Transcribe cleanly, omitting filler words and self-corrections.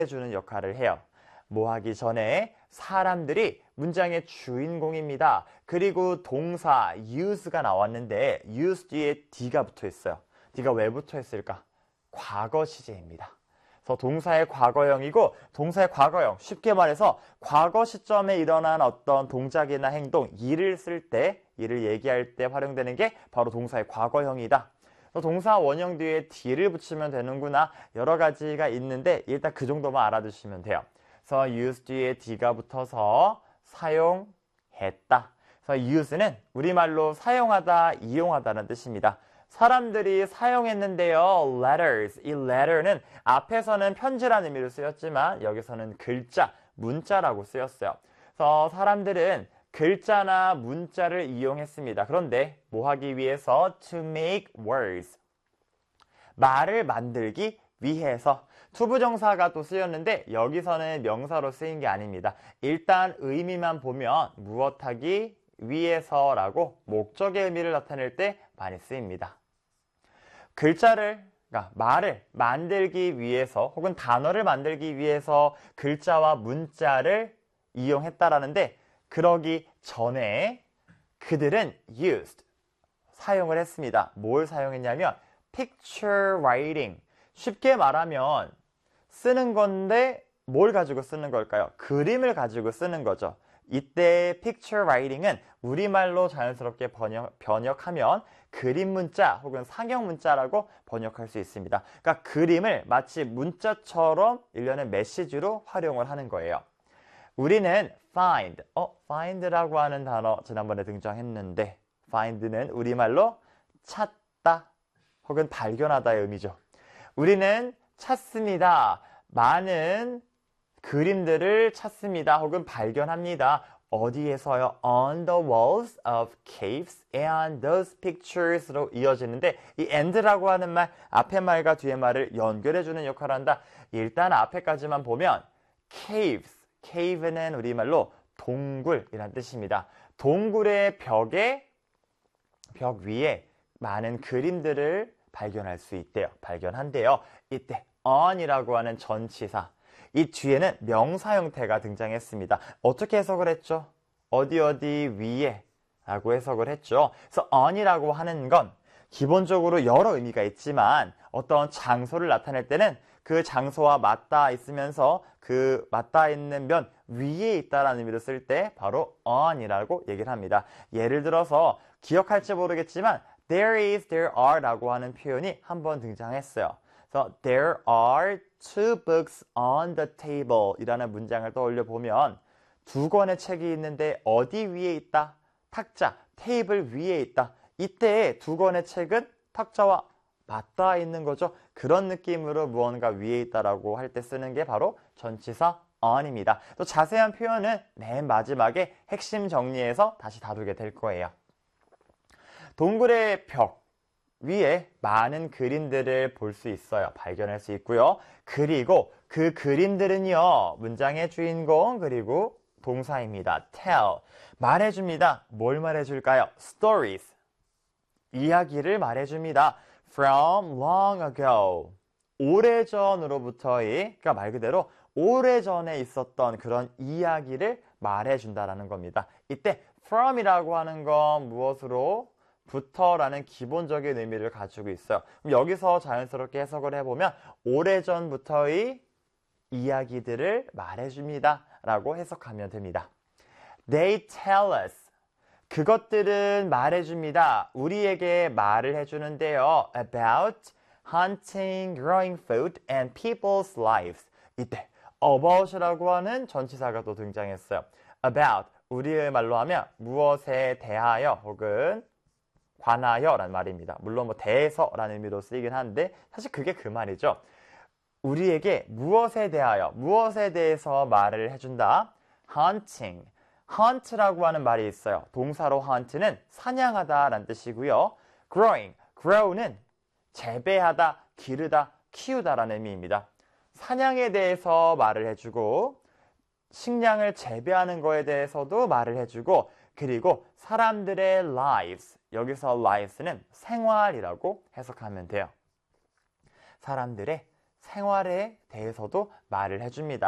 해주는 역할을 해요. 뭐 하기 전에 사람들이 문장의 주인공입니다. 그리고 동사 use가 나왔는데 use 뒤에 D가 붙어 있어요. D가 왜 붙어 있을까? 과거 시제입니다. 그래서 동사의 과거형이고 동사의 과거형, 쉽게 말해서 과거 시점에 일어난 어떤 동작이나 행동, 일을 쓸 때, 일을 얘기할 때 활용되는 게 바로 동사의 과거형이다. 동사 원형 뒤에 D를 붙이면 되는구나. 여러 가지가 있는데 일단 그 정도만 알아두시면 돼요. 그래서 use 뒤에 D가 붙어서 사용했다. 그래서 use는 우리말로 사용하다, 이용하다는 뜻입니다. 사람들이 사용했는데요. letters. 이 letter는 앞에서는 편지라는 의미로 쓰였지만 여기서는 글자, 문자라고 쓰였어요. 그래서 사람들은 글자나 문자를 이용했습니다. 그런데 뭐 하기 위해서? to make words. 말을 만들기 위해서. 투부정사가 또 쓰였는데 여기서는 명사로 쓰인 게 아닙니다. 일단 의미만 보면 무엇하기 위해서라고 목적의 의미를 나타낼 때 많이 쓰입니다. 글자를, 그러니까 말을 만들기 위해서 혹은 단어를 만들기 위해서 글자와 문자를 이용했다라는데 그러기 전에 그들은 used, 사용을 했습니다. 뭘 사용했냐면 picture writing. 쉽게 말하면 쓰는 건데 뭘 가지고 쓰는 걸까요? 그림을 가지고 쓰는 거죠. 이때 picture writing은 우리말로 자연스럽게 번역하면 그림 문자 혹은 상형 문자라고 번역할 수 있습니다. 그러니까 그림을 마치 문자처럼 일련의 메시지로 활용을 하는 거예요. 우리는 find라고 하는 단어 지난번에 등장했는데 find는 우리말로 찾다 혹은 발견하다의 의미죠. 우리는 찾습니다. 많은 그림들을 찾습니다. 혹은 발견합니다. 어디에서요? On the walls of caves and those pictures로 이어지는데 이 and라고 하는 말, 앞의 말과 뒤의 말을 연결해주는 역할을 한다. 일단 앞에까지만 보면 caves, cave는 우리말로 동굴이란 뜻입니다. 동굴의 벽 위에 많은 그림들을 발견할 수 있대요. 발견한대요. 이때 on이라고 하는 전치사, 이 뒤에는 명사 형태가 등장했습니다. 어떻게 해석을 했죠? 어디 위에 라고 해석을 했죠. 그래서 on이라고 하는 건 기본적으로 여러 의미가 있지만 어떤 장소를 나타낼 때는 그 장소와 맞닿아 있으면서 그 맞닿아 있는 면 위에 있다라는 의미로 쓸 때 바로 on이라고 얘기를 합니다. 예를 들어서 기억할지 모르겠지만 there is, there are 라고 하는 표현이 한번 등장했어요. 그래서 there are two books on the table 이라는 문장을 떠올려 보면 두 권의 책이 있는데 어디 위에 있다? 탁자, 테이블 위에 있다. 이때 두 권의 책은 탁자와 맞닿아 있는 거죠. 그런 느낌으로 무언가 위에 있다라고 할 때 쓰는 게 바로 전치사 on입니다. 또 자세한 표현은 맨 마지막에 핵심 정리해서 다시 다루게 될 거예요. 동굴의 벽 위에 많은 그림들을 볼 수 있어요. 발견할 수 있고요. 그리고 그 그림들은요. 문장의 주인공 그리고 동사입니다. tell. 말해줍니다. 뭘 말해줄까요? stories. 이야기를 말해줍니다. from long ago. 오래전으로부터의, 그러니까 말 그대로 오래전에 있었던 그런 이야기를 말해준다라는 겁니다. 이때 from이라고 하는 건 무엇으로? 부터라는 기본적인 의미를 가지고 있어요. 그럼 여기서 자연스럽게 해석을 해보면 오래전부터의 이야기들을 말해줍니다 라고 해석하면 됩니다. They tell us. 그것들은 말해줍니다. 우리에게 말을 해주는데요. About hunting, growing food, and people's lives. 이때 about이라고 하는 전치사가 또 등장했어요. About, 우리의 말로 하면 무엇에 대하여 혹은 관하여 라는 말입니다. 물론 뭐 대해서 라는 의미로 쓰이긴 하는데 사실 그게 그 말이죠. 우리에게 무엇에 대하여, 무엇에 대해서 말을 해준다. hunting. hunt라고 하는 말이 있어요. 동사로 hunt는 사냥하다 라는 뜻이고요. growing. grow는 재배하다, 기르다, 키우다 라는 의미입니다. 사냥에 대해서 말을 해주고 식량을 재배하는 거에 대해서도 말을 해주고 그리고 사람들의 lives, 여기서 lives는 생활이라고 해석하면 돼요. 사람들의 생활에 대해서도 말을 해줍니다.